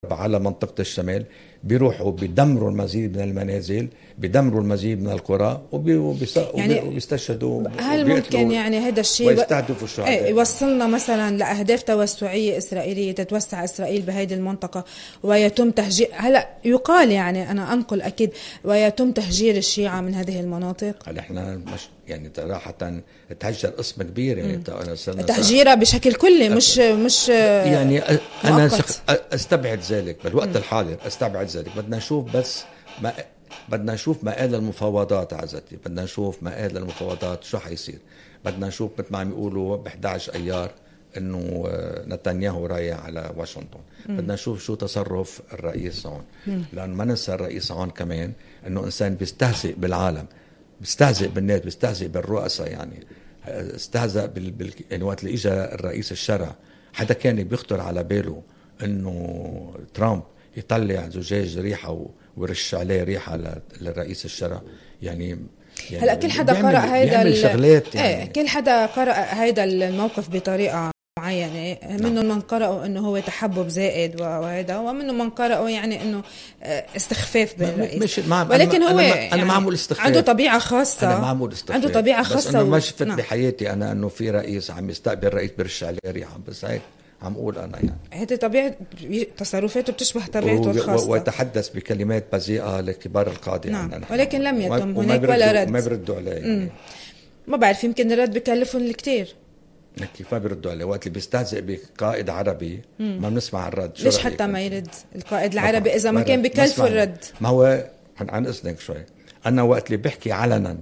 على منطقة الشمال، بيروحوا بيدمروا المزيد من المنازل، بيدمروا المزيد من القرى، وبيستشهدوا. هل ممكن يعني هذا الشيء ويستهدفوا الشهداء يوصلنا مثلا لأهداف توسعية إسرائيلية، تتوسع إسرائيل بهذه المنطقة ويتم تهجير؟ هلا يقال، يعني أنا أنقل أكيد، ويتم تهجير الشيعة من هذه المناطق. هل احنا مش يعني صراحة تهجر قسم كبير، يعني تهجيرها بشكل كلي، مش يعني أنا مؤقت. استبعد ذلك بالوقت الحاضر، استبعد ذلك. بدنا نشوف بس بدنا نشوف مآل المفاوضات عزتي، بدنا نشوف مآل المفاوضات شو حيصير. بدنا نشوف مثل ما عم يقولوا ب 11 أيار إنه نتنياهو رايح على واشنطن. بدنا نشوف شو تصرف الرئيس هون، لأن ما ننسى الرئيس هون كمان إنه إنسان بيستهزئ بالعالم، بيستهزئ بالناس، بيستهزئ بالرؤساء. يعني استهزأ يعني وقت اللي اجى الرئيس الشرع، حدا كان بيخطر على باله انه ترامب يطلع زجاج ريحه ويرش عليه ريحه للرئيس الشرع؟ يعني هلا كل حدا قرأ هيدا شغلات يعني. كل حدا قرأ هيدا الموقف بطريقة معينة. منهم من قرأوا انه هو تحبب زائد وهذا، ومنهم من قرأوا يعني انه استخفاف بالرئيس. ولكن هو أنا ما عمول استخفاف، عنده طبيعة خاصة. أنا ما عمول استخفاف، عنده طبيعة خاصة. بس أنا ما شفت بحياتي أنا أنه في رئيس عم يستقبل رئيس برش عليه ريحة، بس هيك عم أقول أنا. يعني هذه طبيعة تصرفاته بتشبه طبيعته الخاصة، ويتحدث بكلمات بذيئة لكبار القادة. نعم. يعني ولكن لم يتم هناك ولا رد. ما بيردوا عليه يعني. ما بعرف، يمكن الرد بكلفهم الكتير. كيف ما بيردوا عليه؟ وقت اللي بيستهزئ بقائد عربي ما بنسمع الرد. ليش حتى ما يرد القائد العربي إذا ما كان بكلفه الرد؟ ما هو عن إذنك شوي، أنا وقت اللي بحكي علنا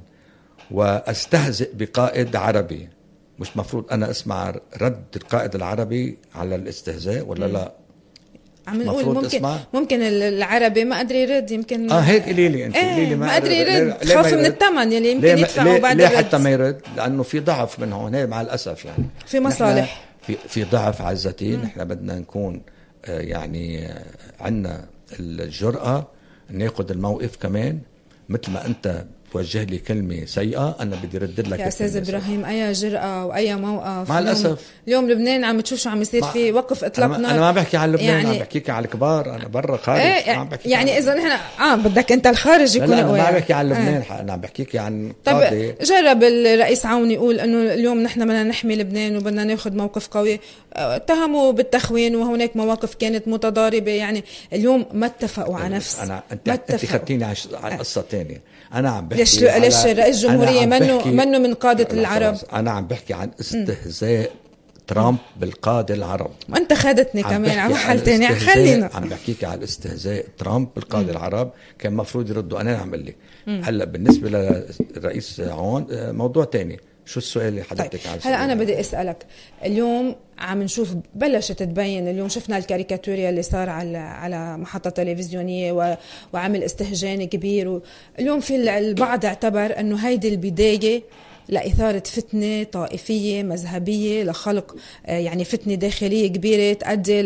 واستهزئ بقائد عربي، مش مفروض أنا أسمع رد القائد العربي على الاستهزاء ولا لا؟ عم نقول ممكن العربي ما قدر يرد. يمكن هيك قولي لي انت. ما قدر يرد، تخاف من الثمن يلي يمكن يدفعه بعد ليه الرد. حتى ما يرد؟ لأنه في ضعف من هون، مع الأسف. يعني في مصالح، في ضعف عزتي. نحن بدنا نكون يعني عنا الجرأة ناخد الموقف كمان. مثل ما أنت توجه لي كلمة سيئة، أنا بدي ردد لك. يا أستاذ إبراهيم، أي جرأة وأي موقف. مع الأسف اليوم لبنان عم تشوف شو عم يصير فيه، وقف إطلاق نار. أنا ما بحكي عن لبنان، يعني عم بحكيك على الكبار. أنا برا خارج. يعني إذا نحن بدك أنت الخارج يكون قوي. أنا ما بحكي عن لبنان. أنا عم بحكيك عن طيب جرب الرئيس عون يقول إنه اليوم نحن بدنا نحمي لبنان وبدنا ناخد موقف قوي. اتهموا بالتخوين، وهناك مواقف كانت متضاربة. يعني اليوم ما اتفقوا على نفس. أنت خدتيني على قصة تانية. أنا عم بحكي ليش رئيس الجمهورية منه من قادة العرب؟ أنا عم بحكي عن استهزاء ترامب بالقادة العرب. وانت خدتني كمان على محل تاني. خلينا عم بحكيك على الاستهزاء ترامب بالقادة العرب. كان مفروض يردوا. أنا عم لك هلا بالنسبة للرئيس عون موضوع تاني. شو السؤال اللي حضرتك عايز؟ هلا أنا بدي أسألك. اليوم عم نشوف بلشت تبين، اليوم شفنا الكاريكاتوريا اللي صار على محطة تلفزيونية وعمل استهجان كبير. اليوم في البعض اعتبر أنه هيدي البداية لإثارة فتنة طائفية مذهبية، لخلق يعني فتنة داخلية كبيرة تؤدي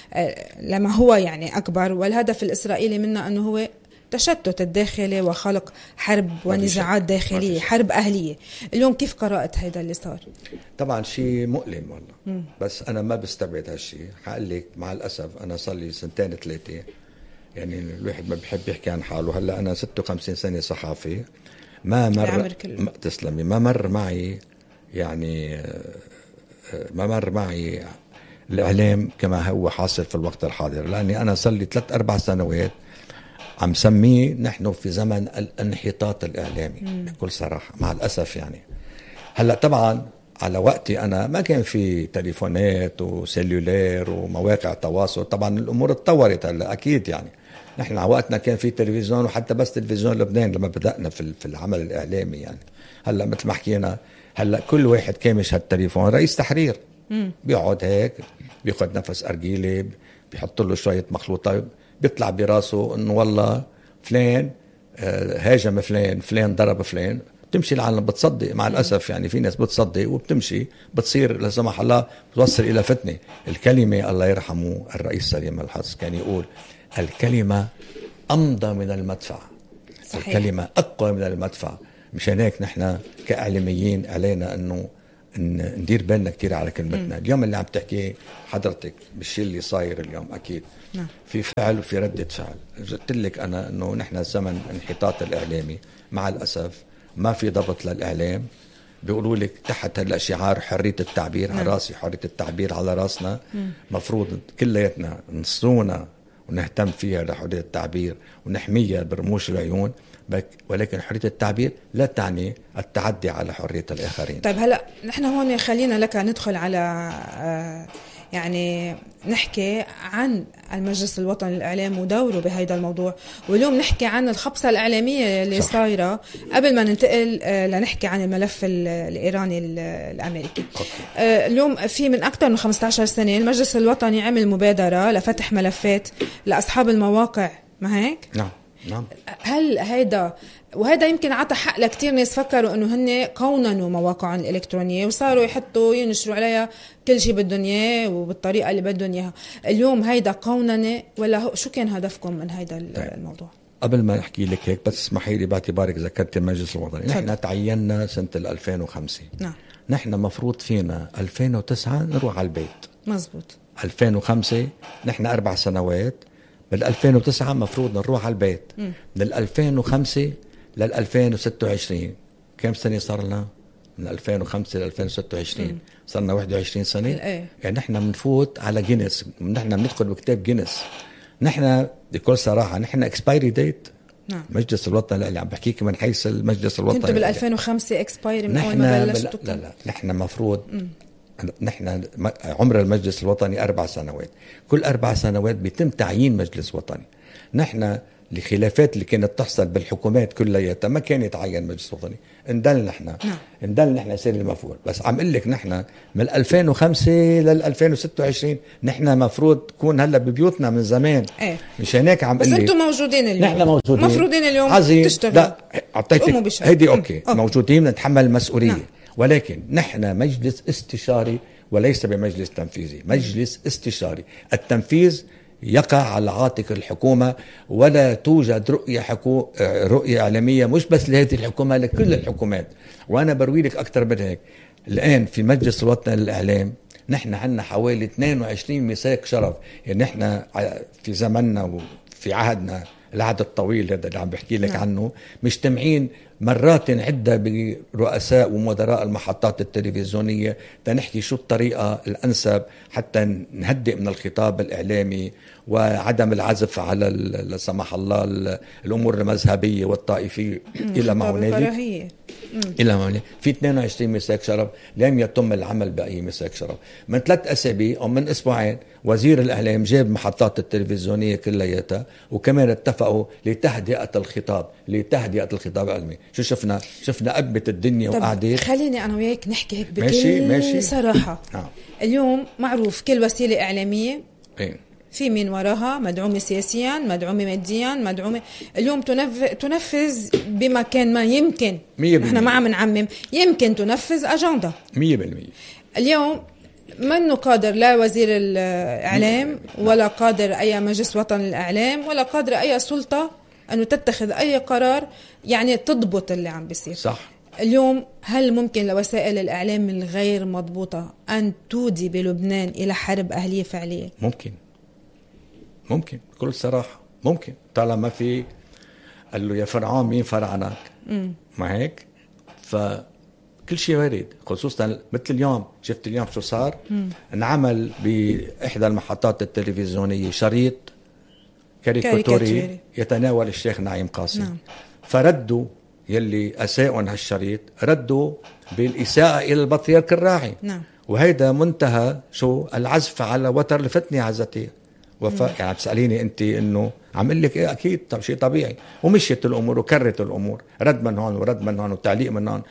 لما هو يعني أكبر. والهدف الإسرائيلي منه أنه هو تشتت الداخلي وخلق حرب ونزاعات داخلية، حرب أهلية. اليوم كيف قرأت هذا اللي صار؟ طبعا شيء مؤلم والله. بس أنا ما بستبعد هالشيء. حقول لك مع الأسف أنا صار لي 2-3 يعني الواحد ما بيحب يحكي عن حاله. هلا أنا 56 سنة صحافي، ما مر تسلمي ما مر معي يعني ما مر معي الإعلام كما هو حاصل في الوقت الحاضر. لأني أنا صار لي 3-4 سنوات عم سميه نحن في زمن الانحطاط الإعلامي بكل صراحة مع الأسف. يعني هلأ طبعا على وقتي أنا ما كان في تليفونات وسيلولار ومواقع تواصل. طبعا الأمور اتطورت هلأ أكيد. يعني نحن على وقتنا كان في تلفزيون، وحتى بس تلفزيون لبنان لما بدأنا في العمل الإعلامي. يعني هلأ مثل ما حكينا، هلأ كل واحد كامش هالتليفون رئيس تحرير. بيقعد هيك بياخد نفس أرجيلي، بيحط له شوية مخلوطات، بيطلع براسه انه والله فلان هاجم فلان ضرب فلان. بتمشي العالم بتصدق مع الأسف. يعني في ناس بتصدق وبتمشي، بتصير لا سمح الله بتوصل إلى فتنة. الكلمة الله يرحمه الرئيس سليم الحظ كان يقول الكلمة أمضى من المدفع. صحيح. الكلمة أقوى من المدفع. مشان هيك نحن كإعلاميين علينا أنه ندير بالنا كتير على كلمتنا. اليوم اللي عم تحكي حضرتك بالشيء اللي صاير اليوم أكيد في فعل وفي ردة فعل. قلت لك أنا أنه نحن زمن انحطاط الإعلامي مع الأسف، ما في ضبط للإعلام. بيقولوا لك تحت هلا شعار حرية التعبير على راسي، حرية التعبير على راسنا. مفروض كلياتنا نصرونا ونهتم فيها لحرية التعبير ونحميها برموش العيون، ولكن حرية التعبير لا تعني التعدي على حرية الآخرين. طيب هلأ نحن هون خلينا لك ندخل على يعني نحكي عن المجلس الوطني للإعلام ودوره بهيدا الموضوع، واليوم نحكي عن الخبصة الإعلامية اللي صايرة قبل ما ننتقل لنحكي عن الملف الإيراني الأمريكي. اليوم في من أكثر من 15 سنة المجلس الوطني عمل مبادرة لفتح ملفات لأصحاب المواقع، ما هيك؟ نعم. هل وهذا يمكن عطى حق لكتير ناس فكروا انه هن قوننوا مواقعهم الالكترونيه وصاروا يحطوا ينشروا عليها كل شيء بدهم اياه وبالطريقه اللي بدهم اياها. اليوم هيدا قوننه ولا شو كان هدفكم من هيدا الموضوع؟ قبل ما احكي لك هيك بس اسمحي لي، باعتبارك ذكرت المجلس الوطني، نحن تعيننا سنه 2005. نعم. نحن مفروض فينا 2009 نروح على البيت. مزبوط. 2005 نحن 4 سنوات، بال 2009 مفروض نروح على البيت. من 2005 لل 2026 كم سنة صار لنا؟ من 2005 ل 2026 صار لنا 21 سنة. يعني نحن بنفوت على جينيس، نحن بندخل بكتاب جينيس. نحن بكل صراحة نحن اكسبايري ديت. نعم. مجلس الوطني اللي عم بحكيك من حيث المجلس الوطني كنتوا بال 2005 اكسبايري من اول ما بلشتوا؟ لا نحن مفروض نحن عمر المجلس الوطني 4 سنوات، كل 4 سنوات بيتم تعيين مجلس وطني. نحن الخلافات اللي كانت تحصل بالحكومات كلياتها ما كان يتعين مجلس وطني، اندل نحن سير المفروض. بس عم اقول لك نحن من 2005 لل 2026 نحن مفروض تكون هلا ببيوتنا من زمان. مش هيك عم اقول لك. بس انتم موجودين اليوم، نحن موجودين مفروضين اليوم تشتغلوا. لا اعطيتك هيدي أوكي. موجودين نتحمل المسؤوليه. ولكن نحن مجلس استشاري وليس بمجلس تنفيذي، مجلس استشاري. التنفيذ يقع على عاتق الحكومة، ولا توجد رؤية إعلامية مش بس لهذه الحكومة، لكل الحكومات. وأنا بروي لك أكثر من هيك. الآن في مجلس الوطني للإعلام نحن عندنا حوالي 22 مساك شرف. يعني نحن في زمننا وفي عهدنا العهد الطويل هذا اللي عم بحكي لك عنه مجتمعين مرات عدة برؤساء ومدراء المحطات التلفزيونية تنحكي شو الطريقة الأنسب حتى نهدئ من الخطاب الإعلامي وعدم العزف على لا سمح الله الأمور المذهبية والطائفية إلى ما هنالك. في 22 مساك شرف لم يتم العمل بأي مساك شرف. من 3 أسابيع أو من أسبوعين وزير الإعلام جاب محطات التلفزيونية كلياتها وكمان اتفقوا لتهدئة الخطاب العلمي. شو شفنا قبة الدنيا وقاعدين. خليني أنا وياك نحكي هيك بكل صراحة. اليوم معروف كل وسيلة إعلامية في من وراها مدعومة سياسيا، مدعومة ماديا، مدعومة اليوم تنفذ بما كان ما يمكن. احنا ما عم نعمم، يمكن تنفذ أجندة 100%. اليوم منه قادر لا وزير الإعلام ولا قادر أي مجلس وطني للإعلام ولا قادر أي سلطة أنه تتخذ أي قرار يعني تضبط اللي عم بيصير. صح. اليوم هل ممكن لوسائل الإعلام الغير مضبوطة أن تودي بلبنان إلى حرب أهلية فعلية؟ ممكن بكل صراحة ممكن، طالما في قال له يا فرعون مين فرعنك. ما هيك؟ فكل شيء وارد، خصوصا مثل اليوم. شفت اليوم شو صار؟ انعمل بإحدى المحطات التلفزيونية شريط كاريكاتوري يتناول الشيخ نعيم قاسم. فردوا يلي أساءوا هالشريط ردوا بالإساءة إلى البطريرك الراعي. وهيدا منتهى شو العزف على وتر لفتني عزتي يعني بسأليني أنت إنه عم أقول لك إيه أكيد شيء طبيعي. ومشيت الأمور وكرت الأمور، رد من هون ورد من هون وتعليق من هون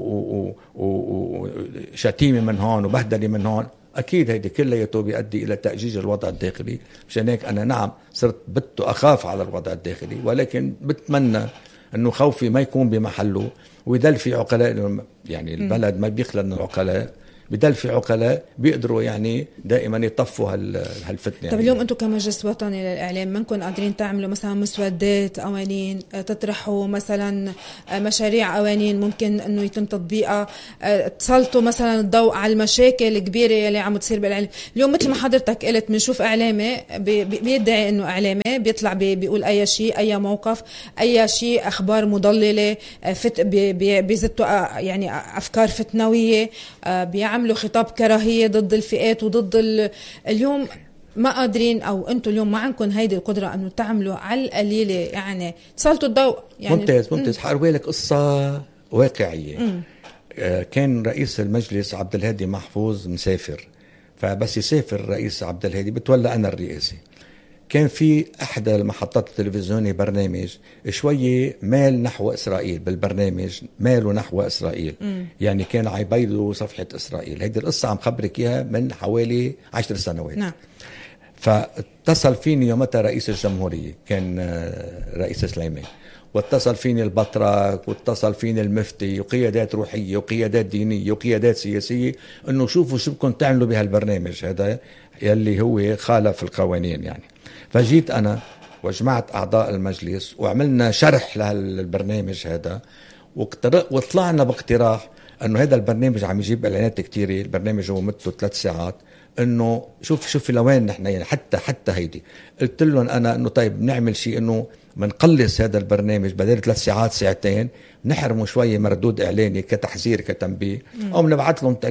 وشتيمة من هون وبهدلة من هون. أكيد هيدي كلها بيؤدي إلى تأجيج الوضع الداخلي. مشان هيك أنا نعم صرت أخاف على الوضع الداخلي، ولكن بتمنى أنه خوفي ما يكون بمحله ويدل في عقلاء. يعني البلد ما بيخلى من العقلاء بدل في عقلاء بيقدروا يعني دائما يطفوا هالفتنة. طب اليوم انتم كمجلس وطني للاعلام منكم قادرين تعملوا مثلا مسودات قوانين، تطرحوا مثلا مشاريع قوانين ممكن انه يتم تطبيقها، تسلطوا مثلا الضوء على المشاكل الكبيره اللي عم تصير بالاعلام؟ اليوم مثل ما حضرتك قلت بنشوف اعلامي بيدعي انه اعلامي بيطلع بيقول اي شيء، اي موقف، اي شيء، اخبار مضلله، بيزتوا يعني افكار فتنويه، بيعملوا خطاب كراهيه ضد الفئات وضد اليوم ما قادرين، او انتم اليوم ما عندكم هيدي القدره انه تعملوا على القليله يعني تسلطوا الضوء يعني. ممتاز. حأروي لك قصه واقعيه. كان رئيس المجلس عبد الهادي محفوظ مسافر، فبس يسافر رئيس عبد الهادي بتولى انا الرئاسه. كان في احدى المحطات التلفزيونيه برنامج شويه مال نحو اسرائيل، بالبرنامج ماله نحو اسرائيل. يعني كان عيبيدوا صفحه اسرائيل. هيدي القصه عم خبرك اياها من حوالي 10 سنوات. نعم. فاتصل فيني يومتها رئيس الجمهوريه، كان رئيس سليمان، واتصل فيني البطرك، واتصل فيني المفتي، وقيادات روحيه وقيادات دينيه وقيادات سياسيه، انه شوفوا شو بدكم تعملوا بهالبرنامج هذا يلي هو خالف القوانين يعني. فجيت أنا وجمعت أعضاء المجلس وعملنا شرح لهالبرنامج هذا، وطلعنا باقتراح أنه هذا البرنامج عم يجيب إعلانات كتيرة. البرنامج هو مدته 3 ساعات. أنه شوف لوين نحن يعني حتى هيدي. قلت لهم أنا أنه طيب نعمل شيء أنه منقلص هذا البرنامج بدل 3 ساعات 2 ساعتين، نحرموا شوية مردود إعلاني كتحذير كتنبيه، أو نبعث لهم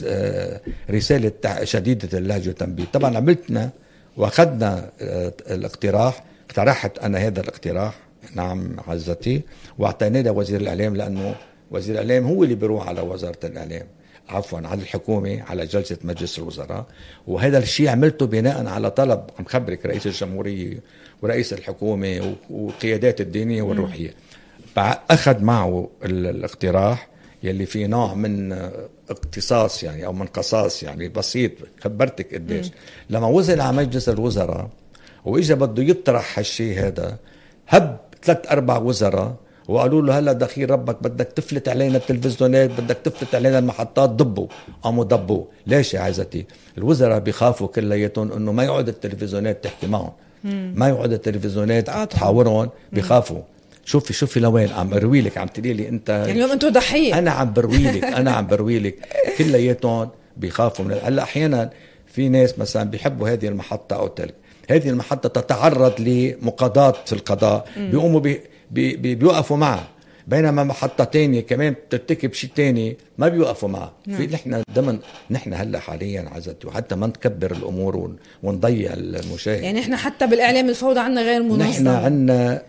رسالة شديدة اللهجة وتنبيه. طبعا عملتنا واخذنا الاقتراح، اقترحت انا هذا الاقتراح، نعم عزتي، واعطيناه لوزير الاعلام، لانه وزير الاعلام هو اللي بيروح على وزاره الاعلام، عفوا على الحكومه، على جلسه مجلس الوزراء. وهذا الشيء عملته بناء على طلب، عم خبرك، رئيس الجمهوريه ورئيس الحكومه وقيادات الدينيه والروحيه. اخذ معه الاقتراح يلي فيه نوع من اقتصاص يعني او من قصاص يعني بسيط، خبرتك قديش. لما وصل على مجلس الوزراء واجا بده يطرح هالشيء هذا، هب 3-4 وزراء وقالوا له هلا دخيل ربك بدك تفلت علينا التلفزيونات، بدك تفلت علينا المحطات، ضبوا. قاموا ضبوا. ليش يا عزتي؟ الوزراء بيخافوا كلياتهم انه ما يقعد التلفزيونات تحكي معهم، ما يقعد التلفزيونات تحاورهم، بيخافوا. شوفي لوين عم بروي لك، عم تقولي لي انت يعني اليوم انتم ضحيه. انا عم بروي لك كلياتهم بيخافوا من هلا. احيانا في ناس مثلا بيحبوا هذه المحطه او تلك، هذه المحطه تتعرض لمقاضاه في القضاء، بيقوموا بيوقفوا معها، بينما محطه تانية كمان بترتكب شيء تاني ما بيوقفوا معها. في نحن هلا حاليا عزت، وحتى ما نكبر الامور ونضيع المشاهد. يعني احنا حتى بالاعلام الفوضى عنا غير منظمه. نحن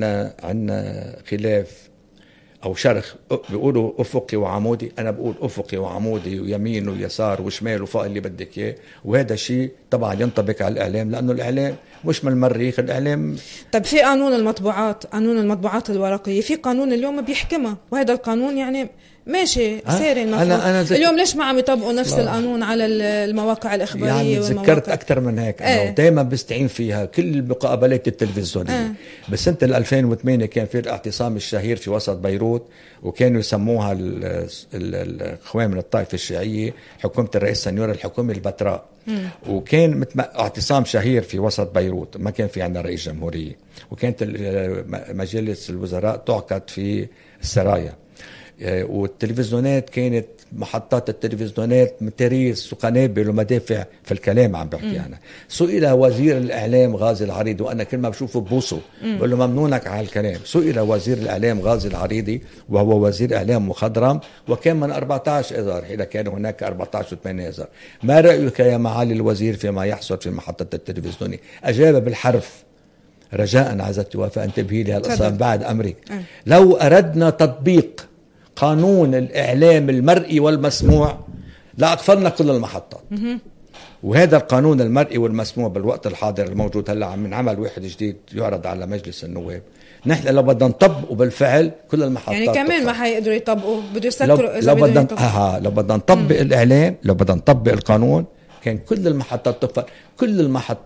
عنا خلاف او شرخ، بيقولوا افقي وعمودي، انا بقول افقي وعمودي ويمين ويسار وشمال وفوق اللي بدك اياه. وهذا الشيء طبعا ينطبق على الاعلام، لانه الاعلام مش من المريخ، الاعلام. طب في قانون المطبوعات الورقيه، في قانون اليوم بيحكمها، وهذا القانون يعني ماشي ساري المفروض. اليوم ليش ما عم يطبقوا نفس القانون على المواقع الإخبارية؟ يعني ذكرت أكثر من هيك. دائما بستعين فيها كل المقابلات التلفزيونية. بسنة 2008 كان في الاعتصام الشهير في وسط بيروت، وكانوا يسموها الإخوان من الطائفة الشيعية حكومة الرئيس سنيور، الحكومة البتراء. وكان اعتصام شهير في وسط بيروت، ما كان في عندنا رئيس جمهورية، وكانت مجلس الوزراء تعقد في السرايا. والتلفزيونات كانت محطات التلفزيونات متاريس وقنابل ومدافع في الكلام عم بحكي أنا. سئل وزير الإعلام غازي العريضي، وأنا كل ما بشوفه ببوسه بقول له ممنونك على الكلام. سئل وزير الإعلام غازي العريضي وهو وزير إعلام مخضرم، وكان من 14 إذار، حين كان هناك 14 و8 إذار. ما رأيك يا معالي الوزير فيما يحصل في محطة التلفزيونية؟ أجاب بالحرف، رجاء عزتي وفاء انتبهي لي هالقصة بعد أمرك. لو أردنا تطبيق قانون الإعلام المرئي والمسموع لأقفلنا كل المحطات. وهذا القانون المرئي والمسموع بالوقت الحاضر الموجود هلا عم نعمل واحد جديد يعرض على مجلس النواب. نحن لو بدنا نطبقه بالفعل كل المحطات يعني كمان ما حيقدروا يطبقوا، بده يسكروا. لو بدنا نطبق الإعلام، لو بدنا نطبق القانون، كان كل المحطات تقفل. كل المحطات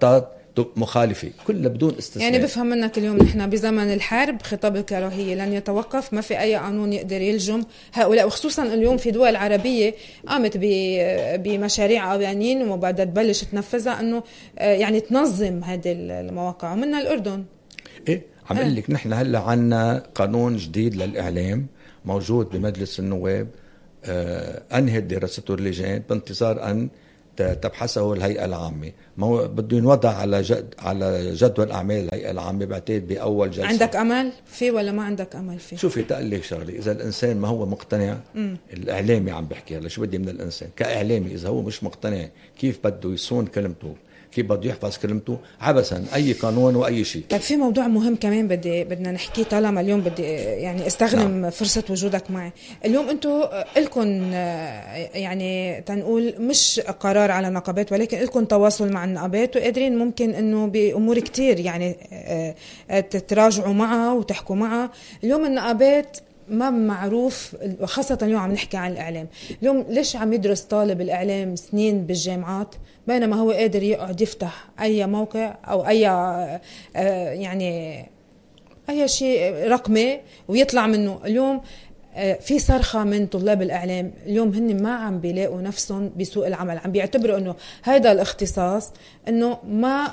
مخالفة كلها بدون استثناء. يعني بفهم منك اليوم نحن بزمن الحرب خطاب الكراهية لن يتوقف، ما في أي قانون يقدر يلجم هؤلاء، وخصوصا اليوم في دول عربية قامت بمشاريع قوانين وبدها تبلش تنفذها أنه يعني تنظم هذه المواقع، ومنها الأردن. إيه عم أقول لك نحن هلا عنا قانون جديد للإعلام موجود بمجلس النواب، أنهت دراسته اللجان بانتظار أن تبحثه الهيئة العامة. بده ينوضع على جدول أعمال الهيئة العامة بعتقد بأول جلسة. عندك أمل فيه ولا ما عندك أمل فيه؟ شوفي تقول لك شغلة، إذا الإنسان ما هو مقتنع الإعلامي عم بحكي هلا شو بدي من الإنسان كإعلامي، إذا هو مش مقتنع كيف بده يصون كلمته، كيف بده يحفظ كلمته، عبثا أي قانون وأي شيء. طيب في موضوع مهم كمان بدنا نحكيه طالما اليوم بدي يعني استخدم فرصة وجودك معي اليوم. انتم لكم يعني تنقول مش قرار على النقابات ولكن لكم تواصل مع النقابات وقادرين ممكن انه بأمور كتير يعني تتراجعوا معها وتحكوا معها. اليوم النقابات ما معروف، خاصة اليوم عم نحكي عن الإعلام. اليوم ليش عم يدرس طالب الإعلام سنين بالجامعات بينما هو قادر يقعد يفتح أي موقع أو أي يعني أي شيء رقمي ويطلع منه؟ اليوم في صرخة من طلاب الإعلام اليوم هن ما عم بيلاقوا نفسهم بسوق العمل، عم بيعتبروا أنه هذا الاختصاص أنه ما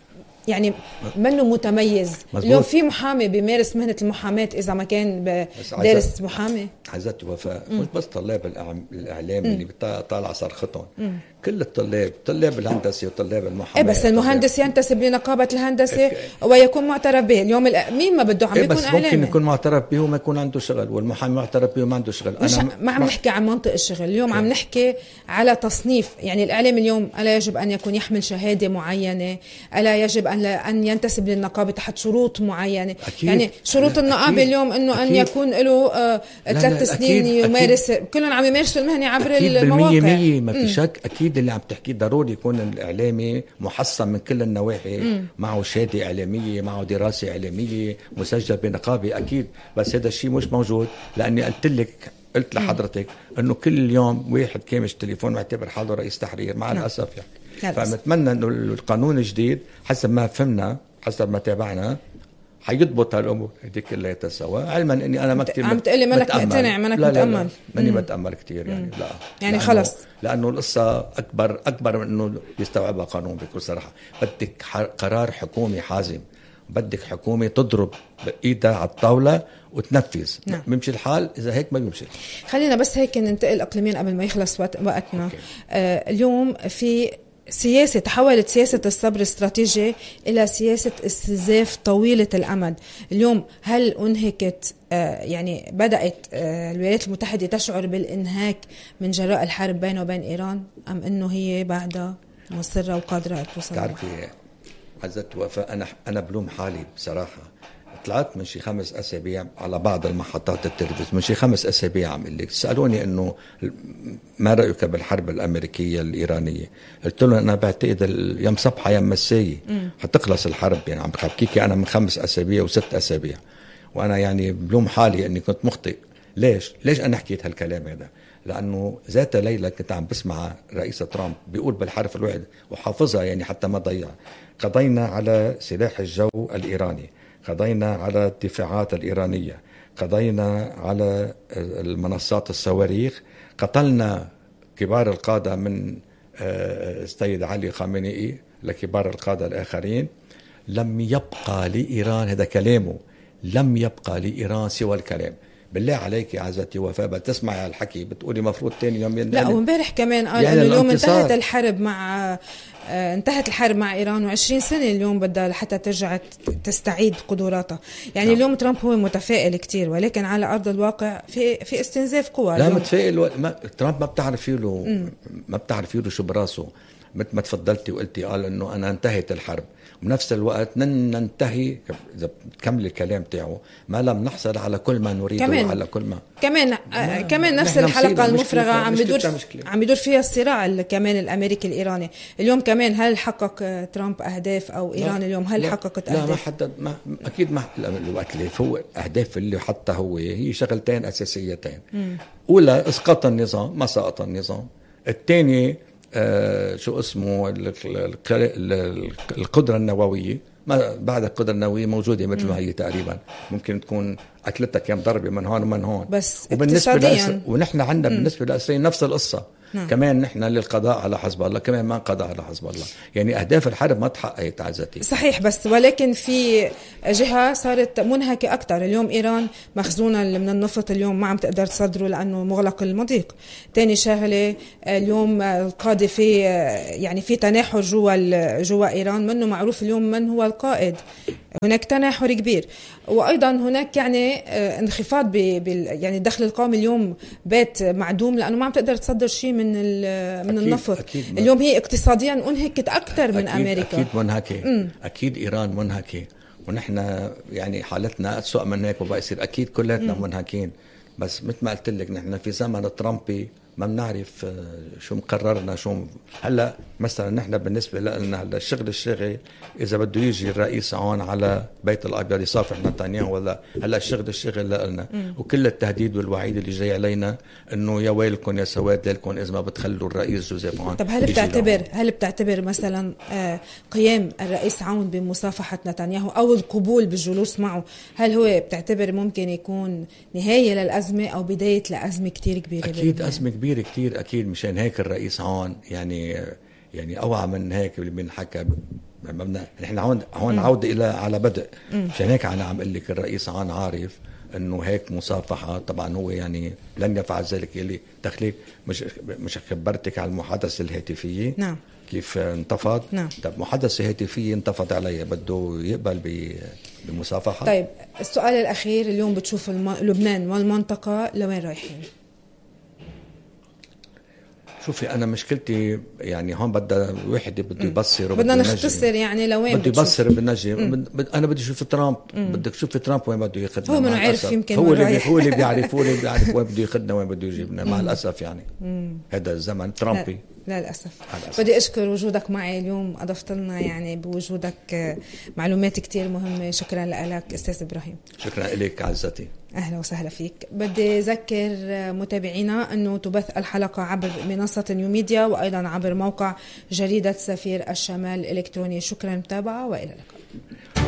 يعني منه متميز. مزبوط. اليوم في محامي بيمارس مهنة المحاماة إذا ما كان دارس محامي. عزت وفاء مش بس طلاب الإعلام اللي طالع صرختهم، كل طلاب الهندسة وطلاب المحاماة. بس المهندس ينتسب لنقابة الهندسة ويكون معترف به. اليوم مين ما بده عم بيكون بس إعلامي. ممكن يكون معترف به وما يكون عنده شغل، والمحامي معترف به وما عنده شغل. مش ما عم نحكي عن منطق الشغل اليوم، عم نحكي على تصنيف. يعني الإعلام اليوم ألا يجب أن يكون يحمل شهادة معينة، ألا يجب أن ينتسب للنقابة تحت شروط معينة. أكيد. يعني شروط النقابة اليوم أنه أن يكون له 3 سنين يمارس، كلهم عم يمارسوا المهنة عبر المواقع. 100% ما في شك. أكيد اللي عم تحكيه ضروري يكون الإعلامي محصن من كل النواحي، معه شهادة إعلامية، معه دراسة إعلامية، مسجل بنقابة أكيد. بس هذا الشيء مش موجود، لأني قلت لحضرتك أنه كل يوم واحد كامش تليفون معتبر حاله رئيس تحرير مع الأسف يعني. فنتمنى أنه القانون الجديد حسب ما فهمنا حسب ما تابعنا حيضبط هالأمور هذيك كلها سوا، علما اني انا ما كثير عم تقلي منك مقتنع، منك متأمل. ماني بتأمل كثير يعني. لا يعني خلص، لانه القصه اكبر من انه يستوعبها قانون. بكل صراحه بدك قرار حكومي حازم، بدك حكومه تضرب بايدها على الطاوله وتنفذ. نعم. بيمشي الحال اذا هيك ما بيمشي. خلينا بس هيك ننتقل اقليميا قبل ما يخلص وقتنا. اليوم في سياسة، تحولت سياسة الصبر الاستراتيجي إلى سياسة استنزاف طويلة الأمد. اليوم هل أنهكت يعني بدأت الولايات المتحدة تشعر بالإنهاك من جراء الحرب بينه وبين إيران، أم أنه هي بعدها مصرة وقادرة توصل؟ تعرفي عزت وفاء، أنا بلوم حالي بصراحة. طلعت من شي 5 أسابيع على بعض المحطات التلفزيون، من شي 5 أسابيع عم قلك سألوني إنه ما رأيك بالحرب الأمريكية الإيرانية. قلت لهم أنا بعتقد يوم صبحة يوم مساية حتخلص الحرب. يعني عم بحكيكي أنا من 5 أسابيع و6 أسابيع، وأنا يعني بلوم حالي إني كنت مخطئ. ليش أنا حكيت هالكلام هذا؟ لأنه ذات ليلة كنت عم بسمع رئيس ترامب بيقول بالحرف الواحد وحافظها يعني حتى ما ضيع: قضينا على سلاح الجو الإيراني، قضينا على الدفاعات الإيرانية، قضينا على المنصات الصواريخ، قتلنا كبار القادة من السيد علي خامنئي لكبار القادة الآخرين. لم يبقى لإيران، هذا كلامه، لم يبقى لإيران سوى الكلام. بالله عليك يا عزتي وفاء بتسمعي هالحكي بتقولي مفروض تاني يوم لا. ومبارح كمان قال يعني اليوم انتهت الحرب مع إيران، و20 سنة اليوم بدها حتى ترجع تستعيد قدراتها. يعني نعم. اليوم ترامب هو متفائل كتير، ولكن على أرض الواقع في استنزاف قوى. لا متفائل ترامب ما بتعرفي له شو براسه. مثل ما تفضلتي وقلتي قال انه انا انتهت الحرب، وبنفس الوقت ننتهي اذا بتكمل الكلام تاعه ما لم نحصل على كل ما نريده وعلى كل ما كمان نفس الحلقه المفرغه عم بيدور فيها الصراع كمان الامريكي الايراني. اليوم كمان هل حقق ترامب اهداف او ايران اليوم هل حققت اهداف؟ لا ما حدد اكيد ما الوقت اللي هو الاهداف اللي حتى هي شغلتين اساسيتين. اولى اسقاط النظام، ما سقط النظام. الثاني شو اسمه القدرة النووية. ما بعد القدرة النووية موجودة مثل ما هي تقريبا، ممكن تكون أكلتها كم ضربة من هون ومن هون. بس وبالنسبة ونحن عندنا بالنسبة لإسرائيل نفس القصة. نعم. كمان نحن للقضاء على حزب الله، كمان ما قضاء على حزب الله، يعني أهداف الحرب ما تحققت عزتي. صحيح، بس ولكن في جهة صارت منهكة أكتر. اليوم إيران مخزونة من النفط اليوم ما عم تقدر تصدره لأنه مغلق المضيق. تاني شغلة اليوم القادة في يعني في تناحر جوا إيران، منه معروف اليوم من هو القائد، هناك تناحر كبير. وأيضا هناك يعني انخفاض يعني الدخل القومي اليوم بات معدوم لأنه ما عم تقدر تصدر شيء من النفط. أكيد اليوم هي اقتصاديا انهكت أكثر من أمريكا. أكيد منهكة. أكيد إيران منهكة، ونحن يعني حالتنا أسوأ من هيك وبقى يصير أكيد كلاتنا منهكين. بس مثل ما قلت لك نحن في زمن ترامبي ما بنعرف شو مقررنا شو هلا. مثلا نحن بالنسبه لنا هلا الشغل اذا بده يجي الرئيس هون على بيت الابيض يصافح نتنياهو ولا هلا الشغل لنا، وكل التهديد والوعيد اللي جاي علينا انه يا ويلكم يا سواد لكم اذا ما بتخلوا الرئيس جوزيف عون. طب هل بتعتبر مثلا قيام الرئيس عون بمصافحه نتنياهو او القبول بالجلوس معه، هل هو بتعتبر ممكن يكون نهايه للازمه او بدايه لازمه كتير كبيره؟ اكيد ازمه كبيره كتير اكيد. مشان هيك الرئيس عون يعني اوعى من هيك اللي بنحكى. نحن هون عوده الى على بدء. مشان هيك انا عم اقول لك الرئيس عون عارف انه هيك مصافحه. طبعا هو يعني لن يفعل ذلك. اللي تخليك مش خبرتك على المحادثه الهاتفيه. نعم. كيف انتفض. نعم. طب محادثه هاتفيه انتفض عليها، بده يقبل بمصافحه. طيب السؤال الاخير، اليوم بتشوف لبنان والمنطقه لوين رايحين؟ شوفي أنا مشكلتي يعني هون بدها واحد بده يبصر، بدنا نختصر يعني لوين بده يبصر بالنجم. أنا بدي أشوف ترامب. بدك تشوفي ترامب وين بده ياخذنا. هو منو عارف يمكن هو اللي بيعرف وين بده ياخذنا وين بده يجيبنا. مع الأسف يعني هذا الزمن ترامبي. لا للأسف. بدي أشكر وجودك معي اليوم، أضفت لنا يعني بوجودك معلومات كتير مهمة. شكرا لك أستاذ إبراهيم. شكرا لك عزتي. أهلا وسهلا فيك. بدي أذكر متابعينا أنه تبث الحلقة عبر منصة نيوميديا وأيضا عبر موقع جريدة سفير الشمال الإلكتروني. شكرا متابعة وإلى اللقاء.